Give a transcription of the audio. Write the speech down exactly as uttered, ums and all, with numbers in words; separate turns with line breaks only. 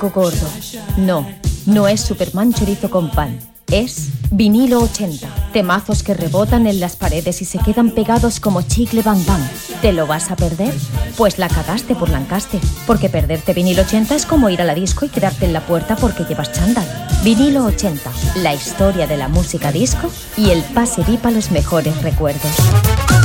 disco gordo. No, no es Superman chorizo con pan. Es Vinilo ochenta. Temazos que rebotan en las paredes y se quedan pegados como chicle bang bang. ¿Te lo vas a perder? Pues la cagaste por Lancaster. Porque perderte Vinilo ochenta es como ir a la disco y quedarte en la puerta porque llevas chándal. Vinilo ochenta. La historia de la música disco y el pase V I P a los mejores recuerdos.